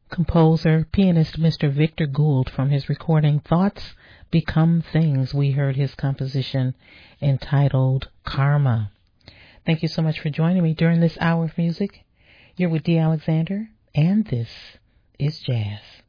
composer, pianist Mr. Victor Gould from his recording Thoughts Become Things. We heard his composition entitled Karma. Thank you so much for joining me during this hour of music. You're with Dee Alexander, and this is Jazz.